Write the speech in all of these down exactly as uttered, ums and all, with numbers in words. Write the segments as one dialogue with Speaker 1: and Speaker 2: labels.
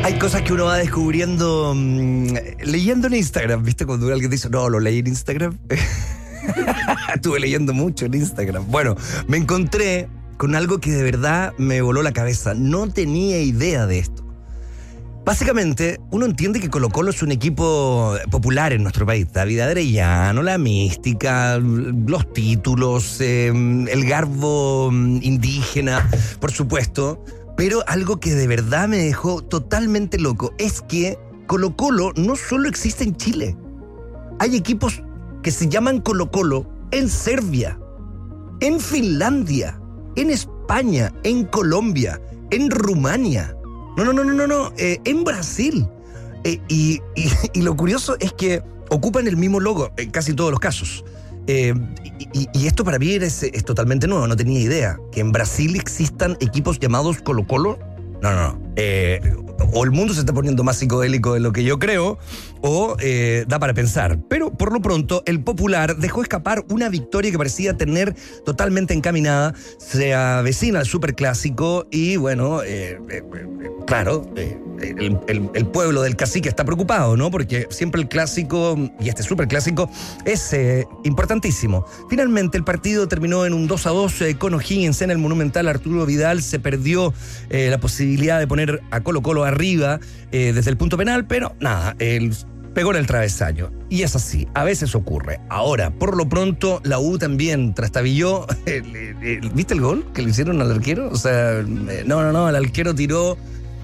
Speaker 1: Hay cosas que uno va descubriendo mmm, leyendo en Instagram, ¿viste? Cuando alguien dice, no, lo leí en Instagram. Estuve leyendo mucho en Instagram. Bueno, me encontré con algo que de verdad me voló la cabeza. No tenía idea de esto. Básicamente, uno entiende que Colo-Colo es un equipo popular en nuestro país. David Arellano, la mística, los títulos, eh, el garbo indígena, por supuesto. Pero algo que de verdad me dejó totalmente loco es que Colo-Colo no solo existe en Chile. Hay equipos que se llaman Colo-Colo en Serbia, en Finlandia, en España, en Colombia, en Rumania. No, no, no, no, no, no, eh, en Brasil. Eh, y, y, y lo curioso es que ocupan el mismo logo en casi todos los casos. Eh, y, y esto para mí es, es totalmente nuevo, no tenía idea. Que en Brasil existan equipos llamados Colo-Colo. No, no, no. Eh, o el mundo se está poniendo más psicodélico de lo que yo creo, o eh, da para pensar. Pero por lo pronto, el Popular dejó escapar una victoria que parecía tener totalmente encaminada. Se avecina el superclásico y, bueno, eh, eh, eh, claro, eh, el, el, el pueblo del cacique está preocupado, ¿no? Porque siempre el clásico, y este superclásico, es eh, importantísimo. Finalmente, el partido terminó en un dos a dos eh, con O'Higgins en el Monumental. Arturo Vidal se perdió eh, la posibilidad de poner a Colo-Colo arriba eh, desde el punto penal, pero nada, él pegó en el travesaño. Y es así, a veces ocurre. Ahora, por lo pronto, la U también trastabilló. ¿Viste el gol que le hicieron al arquero? O sea, eh, no, no, no, el arquero tiró,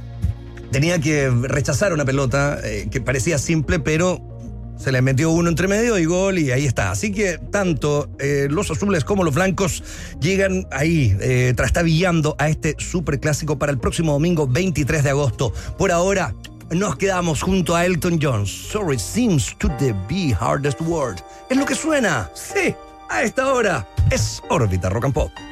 Speaker 1: tenía que rechazar una pelota eh, que parecía simple, pero se le metió uno entre medio y gol, y ahí está. Así que tanto eh, los azules como los blancos llegan ahí, eh, trastabillando a este superclásico para el próximo domingo veintitrés de agosto. Por ahora, nos quedamos junto a Elton John. Sorry seems to be hardest word. Es lo que suena, sí, a esta hora. Es Órbita Rock and Pop.